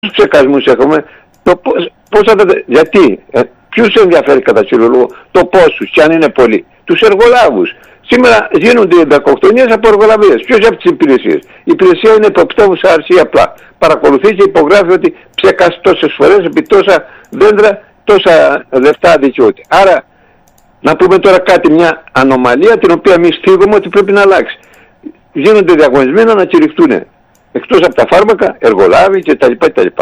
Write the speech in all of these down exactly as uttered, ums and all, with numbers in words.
ψεκασμούς έχουμε, το πώς, πώς θα, γιατί, ε, ποιους ενδιαφέρει κατά κύριο λόγο, το πόσους και αν είναι πολλοί, τους εργολάβους. Σήμερα γίνονται εντακοκτονίες από εργολαβίες. Ποιος από τις υπηρεσίες? Η υπηρεσία είναι υποπτεύουσα αρχή απλά. Παρακολουθεί και υπογράφει ότι ψεκάσει τόσες φορές επί τόσα δέντρα, τόσα λεφτά δικαιούται. Άρα, να πούμε τώρα κάτι, μια ανομαλία την οποία εμείς θίγουμε ότι πρέπει να αλλάξει. Γίνονται διαγωνισμοί να ανακηρυχτούν εκτός από τα φάρμακα, εργολάβοι κτλ.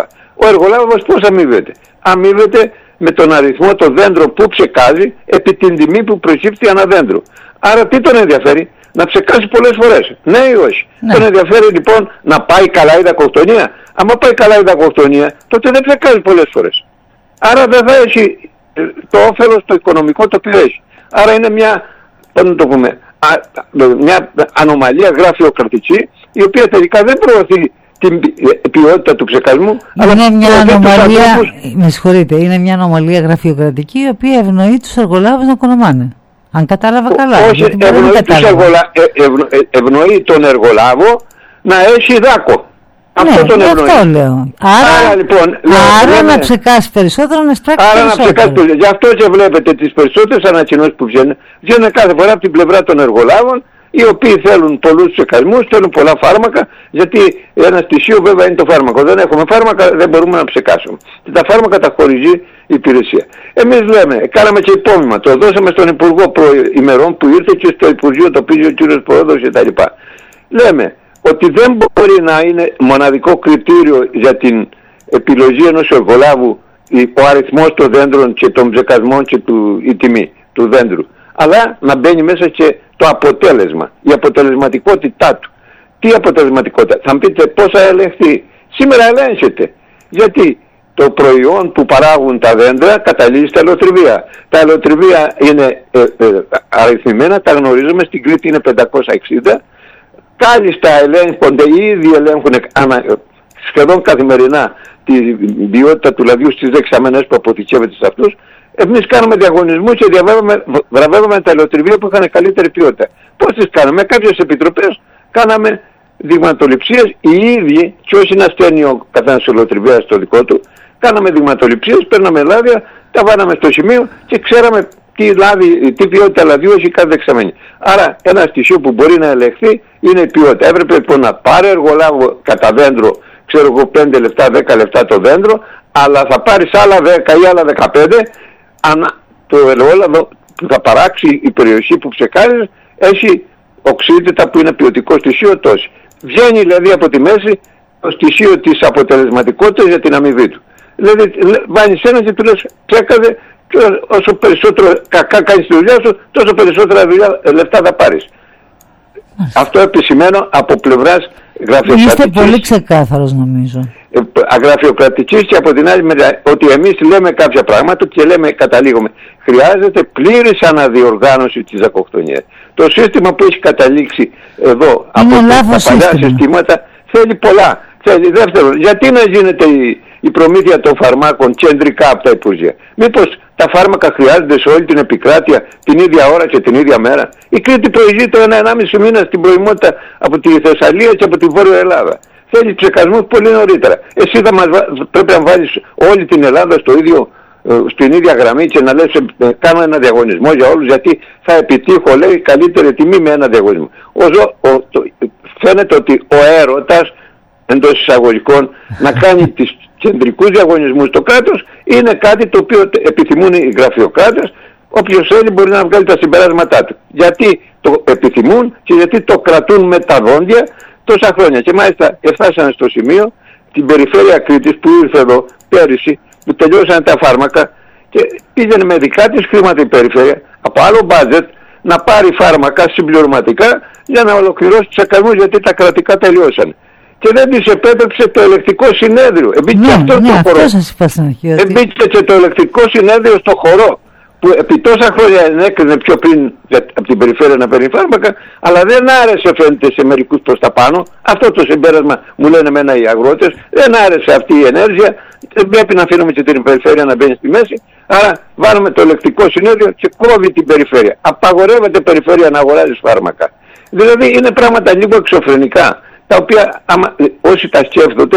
Ο εργολάβος πώς αμείβεται? Αμείβεται με τον αριθμό το δέντρο που ψεκάζει επί την τιμή που προκύπτει ανά δέντρο. Άρα τι τον ενδιαφέρει? Να ψεκάσει πολλές φορές. Ναι ή όχι? Ναι. Τον ενδιαφέρει λοιπόν να πάει καλά η δακοκτονία? Άμα πάει καλά η δακοκτονία, τότε δεν ψεκάζει πολλές φορές. Άρα δεν θα έχει το όφελος το οικονομικό το οποίο έχει. Άρα είναι μια, να το πούμε, α, μια ανομαλία γραφειοκρατική, η οποία τελικά δεν προωθεί την ποιότητα του ψεκασμού. Είναι αλλά μια ανομαλία, με συγχωρείτε, είναι μια ανομαλία γραφειοκρατική, η οποία ευνοεί τους εργολάβους να οικονομάνε. Αν κατάλαβα καλά. Όχι, ευνοεί, τους εργολα... ε, ευνο... ε, ευνοεί τον εργολάβο να έχει δάκο. Ναι, αυτό τον ευνοεί. Αυτό λέω. Άρα, άρα, λοιπόν, άρα λέμε, να ψεκάσει περισσότερο, να στράξει άρα περισσότερο. Να ψεκάσει περισσότερο. Γι' αυτό και βλέπετε τις περισσότερες ανακοινώσεις που βγαίνουν, βγαίνουν κάθε φορά από την πλευρά των εργολάβων, οι οποίοι θέλουν πολλούς ψεκασμούς, θέλουν πολλά φάρμακα, γιατί ένα στοιχείο βέβαια είναι το φάρμακο. Δεν έχουμε φάρμακα, δεν μπορούμε να ψεκάσουμε. Και τα φάρμακα τα χορηγεί η υπηρεσία. Εμείς λέμε, κάναμε και υπόμνημα, το δώσαμε στον Υπουργό προημερών που ήρθε και στο Υπουργείο το πήγε ο κ. Πρόεδρος κτλ. Λέμε ότι δεν μπορεί να είναι μοναδικό κριτήριο για την επιλογή ενός εργολάβου ο αριθμός των δέντρων και των ψεκασμών και του, η τιμή του δέντρου, αλλά να μπαίνει μέσα και το αποτέλεσμα, η αποτελεσματικότητά του. Τι αποτελεσματικότητα? Θα μου πείτε πώς θα ελεγχθεί? Σήμερα ελέγχεται. Γιατί το προϊόν που παράγουν τα δέντρα καταλήγει στα ελαιοτριβία. Τα ελαιοτριβία είναι ε, ε, αριθμημένα, τα γνωρίζουμε, στην Κρήτη είναι πεντακόσια εξήντα. Κάλλιστα ελέγχονται, ήδη ελέγχουν ανα, σχεδόν καθημερινά την ποιότητα του λαδιού στις δεξαμενές που αποθηκεύεται σε αυτούς. Εμείς κάνουμε διαγωνισμούς και βραβεύουμε τα ελαιοτριβία που είχαν καλύτερη ποιότητα. Πώς τις κάναμε? Με κάποιες επιτροπές κάναμε δειγματοληψίες οι ίδιοι, και όχι να στέλνει ο καθένας ελαιοτριβία στο δικό του, κάναμε δειγματοληψίες, παίρναμε λάδια, τα βάλαμε στο σημείο και ξέραμε τι, λάδι, τι ποιότητα λαδιού έχει κάθε δεξαμενή. Άρα ένα στοιχείο που μπορεί να ελεγχθεί είναι η ποιότητα. Έπρεπε λοιπόν να πάρει εργολάβο κατά δέντρο, ξέρω εγώ, πέντε λεπτά, δέκα λεπτά το δέντρο, αλλά θα πάρεις άλλα δέκα ή άλλα δεκαπέντε αν το ελαιόλαδο που θα παράξει η περιοχή που ψεκάζεις έχει οξύτητα που είναι ποιοτικό στοιχείο τόσο. Βγαίνει δηλαδή από τη μέση το στοιχείο της αποτελεσματικότητας για την αμοιβή του. Δηλαδή βάνεις ένα και του λες ψέκαζε, και όσο περισσότερο κακά κάνεις τη δουλειά σου, τόσο περισσότερα δουλειά, λεφτά θα πάρεις. Αυτό επισημαίνω από πλευράς γραφειοκρατικής. Είστε πολύ ξεκάθαρος νομίζω. Αγραφειοκρατικής και από την άλλη μεριά ότι εμείς λέμε κάποια πράγματα και λέμε, καταλήγουμε, χρειάζεται πλήρης αναδιοργάνωση της δακοκτονίας. Το σύστημα που έχει καταλήξει εδώ είναι από τα παλιά σύστημα. συστήματα θέλει πολλά. Θέλει δεύτερον, γιατί να γίνεται η, η προμήθεια των φαρμάκων κεντρικά από τα Υπουργεία? Μήπως τα φάρμακα χρειάζονται σε όλη την επικράτεια την ίδια ώρα και την ίδια μέρα? Η Κρήτη προηγεί το ένα ενάμιση μήνα στην προημότητα από τη Θεσσαλία και από τη Βόρεια Ελλάδα. Θέλει ψεκασμούς πολύ νωρίτερα. Εσύ θα μας, πρέπει να βάλεις όλη την Ελλάδα στο ίδιο, στην ίδια γραμμή και να λες κάνω ένα διαγωνισμό για όλους, γιατί θα επιτύχω, λέει, καλύτερη τιμή με ένα διαγωνισμό. Ο, ο, το, φαίνεται ότι ο έρωτας εντός εισαγωγικών να κάνει τις κεντρικούς διαγωνισμούς στο κράτος είναι κάτι το οποίο επιθυμούν οι γραφειοκράτες. Όποιος θέλει μπορεί να βγάλει τα συμπεράσματά του. Γιατί το επιθυμούν και γιατί το κρατούν με τα δόντια τόσα χρόνια. Και μάλιστα έφτασαν στο σημείο την περιφέρεια Κρήτης που ήρθε εδώ πέρυσι, που τελειώσαν τα φάρμακα και πήγαινε με δικά της χρήματα η περιφέρεια από άλλο μπάτζετ να πάρει φάρμακα συμπληρωματικά για να ολοκληρώσει τους ακαδμούς, γιατί τα κρατικά τελειώσαν. Και δεν της επέτρεψε το ελεκτικό συνέδριο. Εμπήκε ναι, αυτό ναι, το αυτό χώρο. Ότι... Εμπήκε και το ελεκτικό συνέδριο στο χορό που επί τόσα χρόνια ενέκρινε πιο πριν από την περιφέρεια να παίρνει φάρμακα, αλλά δεν άρεσε, φαίνεται, σε μερικούς προς τα πάνω. Αυτό το συμπέρασμα μου λένε εμένα οι αγρότες. Δεν άρεσε αυτή η ενέργεια. Δεν πρέπει να αφήνουμε και την περιφέρεια να μπαίνει στη μέση. Άρα βάλουμε το ελεκτικό συνέδριο και κόβει την περιφέρεια. Απαγορεύεται περιφέρεια να αγοράζει φάρμακα. Δηλαδή είναι πράγματα λίγο εξωφρενικά, τα οποία άμα, όσοι τα σκέφτονται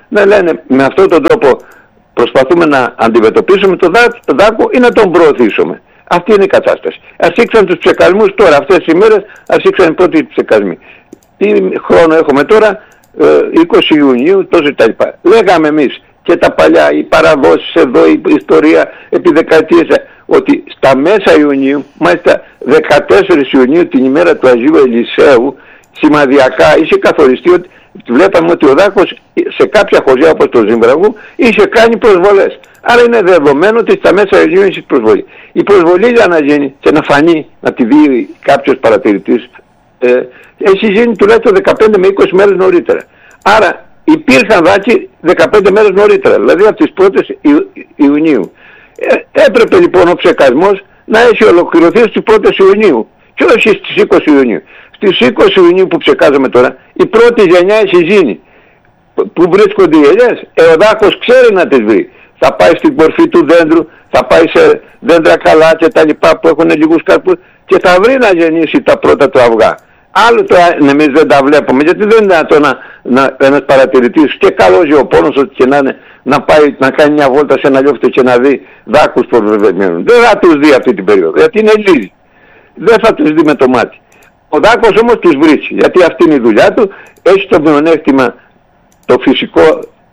να λένε με αυτόν τον τρόπο προσπαθούμε να αντιμετωπίσουμε τον το δάκο ή να τον προωθήσουμε. Αυτή είναι η κατάσταση. Ας ήξαν τους ψεκασμούς τώρα, αυτές τις ημέρες ας ήξαν οι πρώτοι ψεκασμοί. Τι χρόνο έχουμε τώρα, είκοσι Ιουνίου, τόσο τα λοιπά. Λέγαμε εμείς και τα παλιά, οι παραδόσεις εδώ, η ιστορία επί δεκαετίες, ότι στα μέσα Ιουνίου, μάλιστα δεκατέσσερις Ιουνίου, την ημέρα του Αγίου Ελισέου, σημαδιακά είχε καθοριστεί ότι βλέπαμε ότι ο δάκος σε κάποια χωριά όπως το Ζύμπραγου είχε κάνει προσβολές. Άρα είναι δεδομένο ότι στα μέσα Ιουνίου είχε προσβολή. Η προσβολή για να γίνει και να φανεί, να τη δει κάποιος παρατηρητής, ε, έχει γίνει τουλάχιστον δεκαπέντε με είκοσι μέρες νωρίτερα. Άρα υπήρχαν δάκοι δεκαπέντε μέρες νωρίτερα, δηλαδή από τις πρώτες Ιουνίου. Ε, έπρεπε λοιπόν ο ψεκασμός να έχει ολοκληρωθεί στις πρώτες Ιουνίου και όχι στις είκοσι Ιουνίου. Στις είκοσι Ιουνίου που ψεκάζουμε τώρα, η πρώτη γενιά έχει γίνει. Που βρίσκονται οι ελιές, ε, ο δάκος ξέρει να τις βρει. Θα πάει στην κορφή του δέντρου, θα πάει σε δέντρα καλά και τα λοιπά που έχουν λίγους καρπούς και θα βρει να γεννήσει τα πρώτα του αυγά. Άλλο το εμείς δεν τα βλέπουμε, γιατί δεν είναι δυνατό να, να, ένας παρατηρητής και καλός γεωπόνος ότι και να είναι, να πάει να κάνει μια βόλτα σε ένα λιόφυτο και να δει δάκους που μένουν. Δεν θα τους δει αυτή την περίοδο, γιατί είναι λίγοι. Δεν θα τους δει με το μάτι. Ο δάκος όμως τους βρίσκει, γιατί αυτή είναι η δουλειά του, έχει το μειονέκτημα, το φυσικό,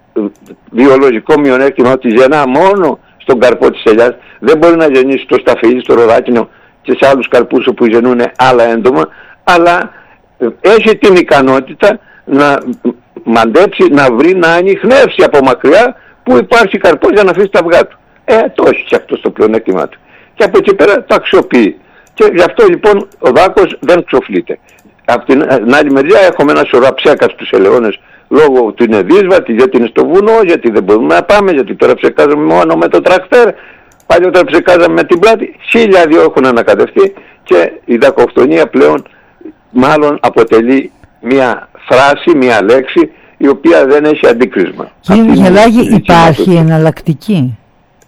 βιολογικό μειονέκτημα ότι γεννά μόνο στον καρπό της ελιάς, δεν μπορεί να γεννήσει στο σταφύλι, στο ροδάκινο και σε άλλους καρπούς όπου γεννούν άλλα έντομα, αλλά έχει την ικανότητα να μαντέψει, να βρει, να ανιχνεύσει από μακριά που υπάρχει καρπός για να αφήσει τα αυγά του. Ε, το έχει και αυτό στο πλεονέκτημά του. Και από εκεί πέρα το αξιοποιεί. Και γι' αυτό λοιπόν ο δάκος δεν ξοφλείται. Από την άλλη μεριά έχουμε ένα σωρό ψέκα στους ελαιώνες λόγω ότι είναι δύσβατη, γιατί είναι στο βουνό, γιατί δεν μπορούμε να πάμε, γιατί τώρα ψεκάζουμε μόνο με το τρακτέρ. Παλιότερα ψεκάζαμε με την πλάτη. Χίλια δύο έχουν ανακατευτεί και η δακοκτονία πλέον μάλλον αποτελεί μια φράση, μια λέξη η οποία δεν έχει αντίκρισμα. Κύριε Μιχαλάκη, υπάρχει εναλλακτική.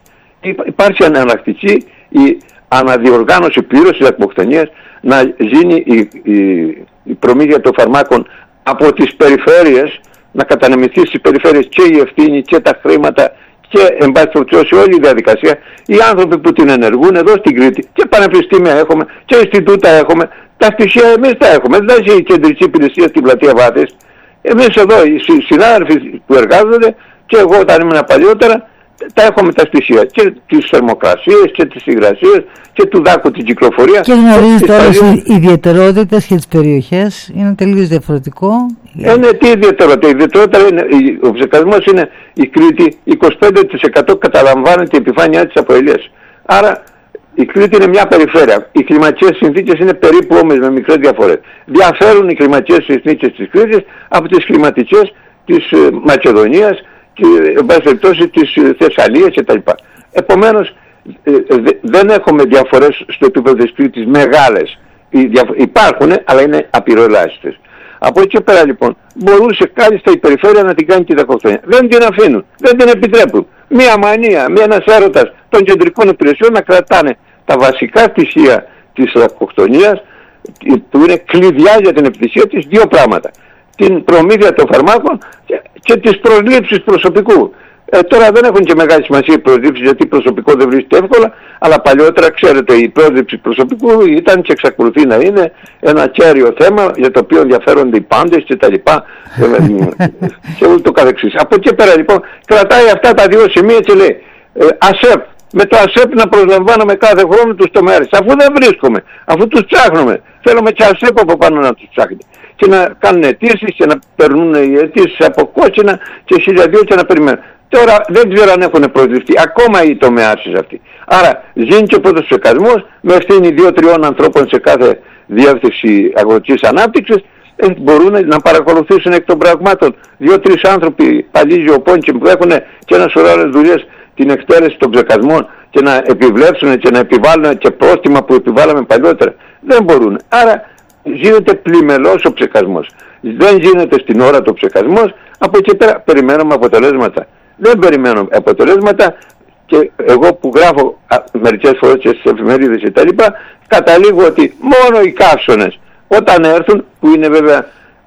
Υπάρχει εναλλακτική η αναδιοργάνωση πλήρως της δακοκτονίας, να γίνει η, η, η προμήθεια των φαρμάκων από τις περιφέρειες, να κατανεμηθεί στις περιφέρειες και η ευθύνη και τα χρήματα και εν πάση περιπτώσει όλη η διαδικασία. Οι άνθρωποι που την ενεργούν εδώ στην Κρήτη και πανεπιστήμια έχουμε και Ινστιτούτα έχουμε, τα στοιχεία εμείς τα έχουμε. Δεν έχει η κεντρική υπηρεσία στην πλατεία Βάθης. Εμείς εδώ οι συνάδελφοι που εργάζονται και εγώ όταν ήμουν παλιότερα, τα έχουμε τα στοιχεία και τις θερμοκρασίες και τις υγρασίες και του δάκου την κυκλοφορία. Και γνωρίζετε όλες τις ιδιαιτερότητες και τις περιοχές, είναι τελείως διαφορετικό. Ε, ναι, τι ιδιαιτερότητα. Η ιδιαιτερότητα είναι, ο ψεκασμός είναι η Κρήτη, είκοσι πέντε τοις εκατό καταλαμβάνεται η επιφάνειά της από ελιές. Άρα η Κρήτη είναι μια περιφέρεια. Οι κλιματικές συνθήκες είναι περίπου όμοιες με μικρές διαφορές. Διαφέρουν οι κλιματικές συνθήκες της Κρήτης από τις κλιματικές της ε, Μακεδονίας και εν πάση περιπτώσει της Θεσσαλίας κτλ. Επομένως ε, δε, δεν έχουμε διαφορές στο επίπεδο της Κρήτης μεγάλες. Υπάρχουν, αλλά είναι απειροελάχιστες. Από εκεί και πέρα λοιπόν μπορούσε κάλλιστα η περιφέρεια να την κάνει τη δακοκτονία. Δεν την αφήνουν, δεν την επιτρέπουν. Μία μανία, μία ένας έρωτας των κεντρικών υπηρεσιών να κρατάνε τα βασικά στοιχεία της δακοκτονίας που είναι κλειδιά για την επιτυχία της, δύο πράγματα. Την προμήθεια των φαρμάκων και, και τις προσλήψεις προσωπικού. Ε, τώρα δεν έχουν και μεγάλη σημασία οι προσλήψεις γιατί προσωπικό δεν βρίσκεται εύκολα, αλλά παλιότερα ξέρετε η πρόσληψη προσωπικού ήταν και εξακολουθεί να είναι ένα κέριο θέμα για το οποίο ενδιαφέρονται οι πάντες και τα λοιπά και όλο το καθεξής. Από εκεί πέρα λοιπόν κρατάει αυτά τα δύο σημεία και λέει ε, ΑΣΕΠ, με το ΑΣΕΠ να προσλαμβάνουμε κάθε χρόνο τους τομέες, αφού δεν βρίσκουμε, αφού τους ψάχνουμε, θέλουμε και ΑΣΕΠ από πάνω να τους ψάχνει. Και να κάνουν αιτήσεις και να περνούν οι αιτήσεις από κόκκινα και χιλιαδίο και να περιμένουν. Τώρα δεν ξέρω αν έχουν προσληφθεί ακόμα οι τομεάσεις αυτοί. Άρα γίνει και ο πρώτος ψεκασμός με ευθύνη δύο-τριών ανθρώπων σε κάθε διεύθυνση αγροτικής ανάπτυξης. Ε, μπορούν να παρακολουθήσουν εκ των πραγμάτων δύο-τρεις άνθρωποι παλιοί γεωπόνικοι που έχουν και ένα σωρό άλλες δουλειές την εκτέλεση των ψεκασμών και να επιβλέψουν και να επιβάλλουν και πρόστιμα που επιβάλαμε παλιότερα. Δεν μπορούν. Άρα γίνεται πλημελός ο ψεκασμός. Δεν γίνεται στην ώρα το ψεκασμός, από εκεί πέρα περιμένουμε αποτελέσματα. Δεν περιμένουμε αποτελέσματα και εγώ που γράφω α, μερικές φορές και στις εφημερίδες και τα λοιπά, καταλήγω ότι μόνο οι καύσωνες όταν έρθουν, που είναι βέβαια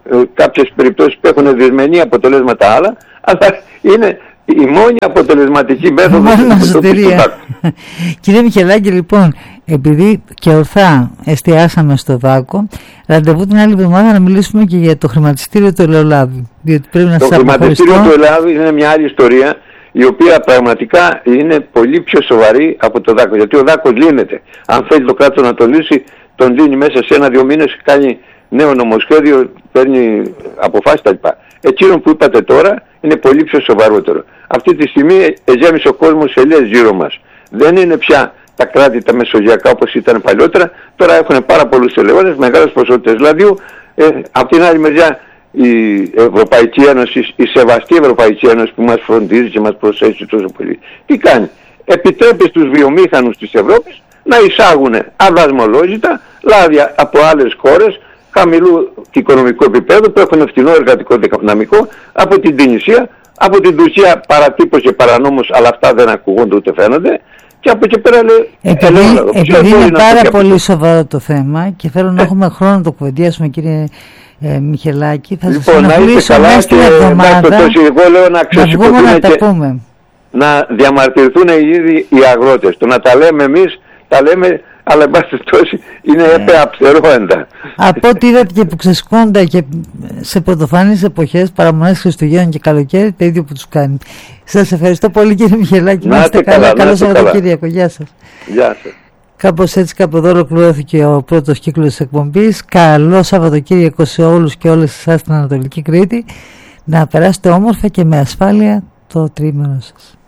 κάποιες περιπτώσεις που έχουν δυσμενή αποτελέσματα άλλα, αλλά είναι η μόνη αποτελεσματική μέθοδος του Δάκου. Κύριε Μιχελάκη, λοιπόν, επειδή και ορθά εστιάσαμε στο Δάκο, ραντεβού την άλλη εβδομάδα να μιλήσουμε και για το χρηματιστήριο του Ελαιολάδου. Το χρηματιστήριο του Ελαιολάδου είναι μια άλλη ιστορία, η οποία πραγματικά είναι πολύ πιο σοβαρή από το Δάκο. Γιατί ο Δάκος λύνεται. Αν θέλει το κράτος να το λύσει, τον λύνει μέσα σε ένα-δύο μήνες, κάνει νέο νομοσχέδιο, παίρνει αποφάσεις κτλ. Εκείνο που είπατε τώρα είναι πολύ πιο σοβαρότερο. Αυτή τη στιγμή εζέμισε ο κόσμος ελιές γύρω μας. Δεν είναι πια τα κράτη τα μεσογειακά όπως ήταν παλιότερα. Τώρα έχουν πάρα πολλούς ελαιώνες, μεγάλες ποσότητες λαδιού. Ε, από την άλλη μεριά η Ευρωπαϊκή Ένωση, η σεβαστή Ευρωπαϊκή Ένωση που μας φροντίζει και μας προσέχει τόσο πολύ, τι κάνει? Επιτρέπει στους βιομήχανους της Ευρώπης να εισάγουν αδασμολόγητα λάδια από άλλες χώρες χαμηλού οικονομικού επίπεδου που έχουν φθηνό εργατικό δυναμικό, από την Τινησία, από την Τουρκία παρατύπωσε παρανόμως, αλλά αυτά δεν ακούγονται ούτε φαίνονται, και από εκεί πέρα λέει επειδή, επειδή είναι πάρα πολύ σοβαρό το θέμα και θέλω να έχουμε χρόνο να το κουβεντιάσουμε, κύριε ε, Μιχελάκη, θα λοιπόν, σας αναπλήσω μέσα στην εβδομάδα εγώ λέω να ξεσηκωθούν να, και πούμε. να διαμαρτυρηθούν οι ίδιοι οι αγρότες. Το να τα λέμε εμείς, τα λέμε, αλλά εν πάση περιπτώσει είναι yeah. έπαια ψερόντα. Από ό,τι είδατε και που ξεσηκώνται και σε πρωτοφανείς εποχές, παραμονές Χριστουγέννων και καλοκαίρι, το ίδιο που τους κάνει. Σας ευχαριστώ πολύ, κύριε Μιχελάκη. Να είστε καλά. Καλό Σαββατοκύριακο. Γεια σας. Γεια σας. Κάπως έτσι, κάπου εδώ ολοκληρώθηκε ο πρώτος κύκλος της εκπομπής. Καλό Σαββατοκύριακο σε όλους και όλες εσάς στην Ανατολική Κρήτη. Να περάσετε όμορφα και με ασφάλεια το τρίμηνο σας.